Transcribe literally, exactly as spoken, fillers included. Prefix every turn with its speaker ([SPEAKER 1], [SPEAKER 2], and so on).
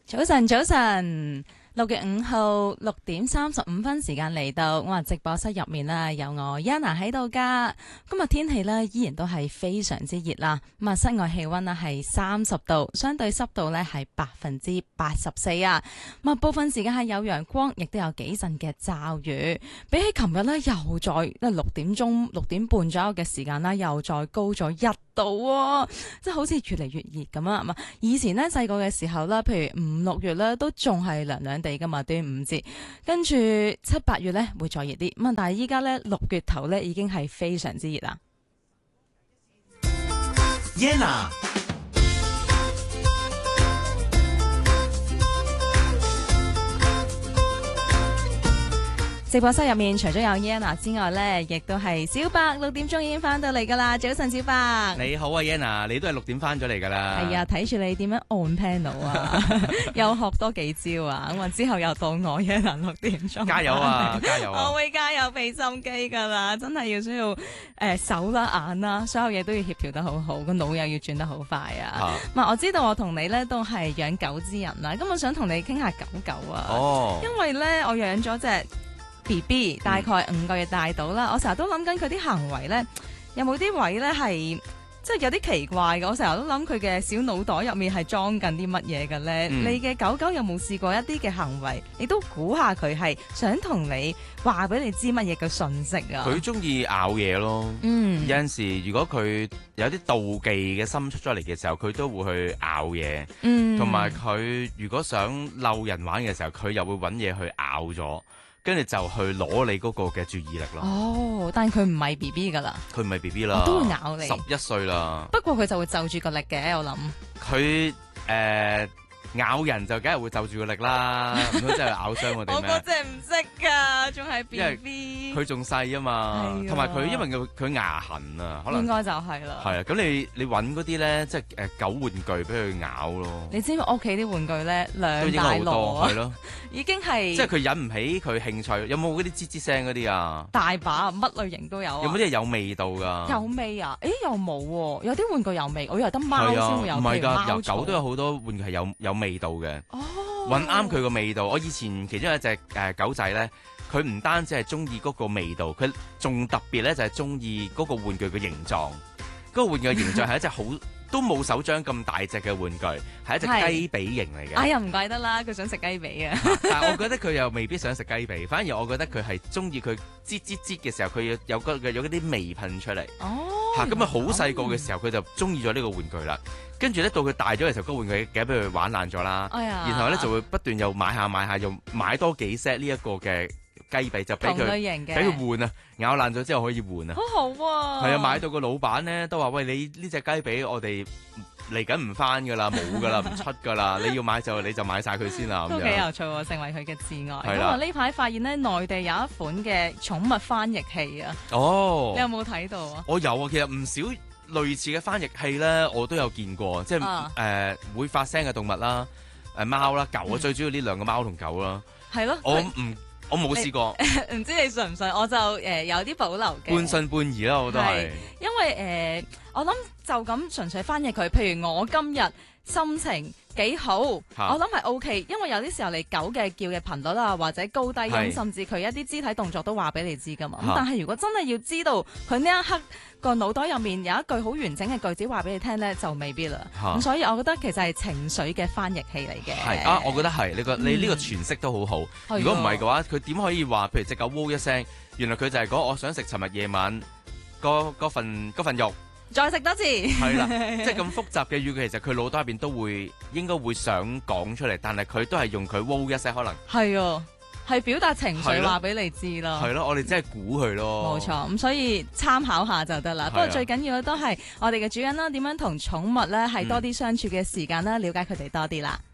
[SPEAKER 1] 早晨，早晨，六月五號六點三十五分時間嚟到，我話直播室入面啦，有我 Yana 喺度噶。今日天氣呢依然都係非常之熱啦，咁啊室外氣溫呢係三十度，相對濕度呢係百分之八十四啊。咁啊部分時間係有陽光，亦都有幾陣嘅驟雨。比起琴日呢，又再六點鐘六點半左右嘅時間啦，又再高咗一度喎，即係好似越嚟越熱咁啊！以前呢，細個嘅時候啦，譬如五六月咧都仲係涼涼地噶嘛，端午節，跟住七八月咧會再熱啲，咁啊但係依家咧六月頭咧已經係非常之熱啦。
[SPEAKER 2] Yana
[SPEAKER 1] 直播室入面除咗有 Yana 之外咧，亦都係小白，六點鐘已經翻到嚟噶啦。早晨，小白。
[SPEAKER 2] 你好啊 Yana， 你都係六點翻咗嚟噶啦。
[SPEAKER 1] 係啊，睇住你點樣按 panel 啊，又學多幾招啊，咁啊之後又到我 Yana 六點鐘。
[SPEAKER 2] 加油啊，加油啊！
[SPEAKER 1] 我會加油俾心機噶啦，真係要需要誒、呃、手啦眼啦，所有嘢都要協調得好好，個腦又要轉得好快啊。唔係、啊，我知道我同你咧都係養狗之人啦，咁我想同你傾下狗狗啊。哦。因為咧我養咗隻B B 大概五個月大到啦，嗯、我成日都諗緊佢啲行為咧，有冇啲位咧係即係有啲奇怪嘅？我成日都諗佢嘅小腦袋入面係裝緊啲乜嘢嘅咧？嗯、你嘅狗狗有冇試過一啲嘅行為？你都估下佢係想同你話俾你知乜嘢嘅訊息啊？
[SPEAKER 2] 佢中意咬嘢咯，嗯、有陣時如果佢有啲妒忌嘅心出咗嚟嘅時候，佢都會去咬嘢，同埋佢如果想溜人玩嘅時候，佢又會揾嘢去咬咗。跟住就去攞你嗰個嘅注意力咯。
[SPEAKER 1] 哦，但係佢唔係 B B 噶啦。
[SPEAKER 2] 佢唔係 B B 啦。
[SPEAKER 1] 都會咬你。
[SPEAKER 2] 十一歲啦。
[SPEAKER 1] 不過佢就會就住個力嘅，我諗。
[SPEAKER 2] 佢誒、呃、咬人就梗係會就住個力啦，唔通真係咬傷我哋咩？
[SPEAKER 1] 我嗰隻唔識㗎，仲係 B B。
[SPEAKER 2] 佢仲細啊嘛，同埋佢因為佢佢牙痕啊，可能
[SPEAKER 1] 應該就係啦。
[SPEAKER 2] 係啊，咁你你揾嗰啲咧，即係誒狗玩具俾佢咬咯。
[SPEAKER 1] 你知唔知我屋企啲玩具咧兩大籮啊？
[SPEAKER 2] 係咯，
[SPEAKER 1] 已經係
[SPEAKER 2] 即係佢引唔起佢興趣。有冇嗰啲吱吱聲嗰啲啊？
[SPEAKER 1] 大把，乜類型都有啊。
[SPEAKER 2] 有冇啲係有味道㗎？
[SPEAKER 1] 有味啊？誒又冇喎，有啲玩具有味，我以為得貓先會有。
[SPEAKER 2] 唔係㗎，有狗都有好多玩具係有有味道嘅。哦，揾啱佢個味道。我以前其中一隻誒、呃、狗仔咧。佢唔單止係中意嗰個味道，佢仲特別咧就係中意嗰個玩具嘅形狀。嗰、嗰個玩具嘅形狀係一隻好都冇手掌咁大隻嘅玩具，係一隻雞髀型嚟嘅。
[SPEAKER 1] 哎呀，唔怪得啦，佢想食雞髀啊！
[SPEAKER 2] 但係我覺得佢又未必想食雞髀，反而我覺得佢係中意佢擠擠擠嘅時候，佢有有嗰有嗰啲味噴出嚟。哦，嚇咁啊！好細個嘅時候，佢就中意咗呢個玩具啦。跟住咧，到佢大咗嘅時候，嗰個玩具嘅俾佢玩爛咗啦。哎呀！然後咧就會不斷又買下買下，又買多幾 set 呢一個嘅。雞髀就俾佢俾佢換啊，咬爛咗之後可以換啊，
[SPEAKER 1] 好好喎。
[SPEAKER 2] 係啊，買到個老闆咧都話：喂，你呢隻雞髀我哋嚟緊唔翻噶啦，冇噶啦，唔出噶啦，你要買就你就買晒佢先啦。
[SPEAKER 1] 都幾有趣喎，成為佢嘅摯愛。咁啊呢排發現咧，內地有一款嘅寵物翻譯器啊。哦，你有冇睇到啊？
[SPEAKER 2] 我有啊，其實唔少類似嘅翻譯器咧，我都有見過，即係誒、啊呃、會發聲嘅動物啦，誒貓啦、狗啊，嗯、最主要呢兩個貓同狗啦。係咯，我唔。我冇試過，
[SPEAKER 1] 唔知你信唔信？我就誒、呃、有啲保留嘅，
[SPEAKER 2] 半信半疑啦，我都係。
[SPEAKER 1] 因為誒、呃，我諗就咁純粹翻譯佢，譬如我今日心情幾好，啊、我諗係 O K，因為有啲時候你狗嘅叫嘅頻率啊，或者高低音，是甚至佢一啲肢體動作都話俾你知噶嘛。咁、啊、但係如果真係要知道佢呢一刻個腦袋入面有一句好完整嘅句子話俾你聽咧，就未必啦。咁、啊、所以我覺得其實係情緒嘅翻譯器嚟嘅。
[SPEAKER 2] 係啊，我覺得係你個你呢個詮釋都好好。嗯、如果唔係嘅話，佢點可以話譬如隻狗汪一聲，原來佢就係講我想食尋日夜晚嗰份嗰份肉。
[SPEAKER 1] 再食多次，
[SPEAKER 2] 係啦，即係咁複雜嘅語句，其實佢腦袋入邊都會應該會想講出嚟，但係佢都係用佢喎一聲，可能
[SPEAKER 1] 係啊，係表達情緒話俾你知咯。
[SPEAKER 2] 係咯，我哋真係估佢咯。
[SPEAKER 1] 冇錯，咁所以參考下就得啦。的不過最緊要嘅都係我哋嘅主人啦，點樣同寵物咧係多啲相處嘅時間啦，了解佢哋多啲啦。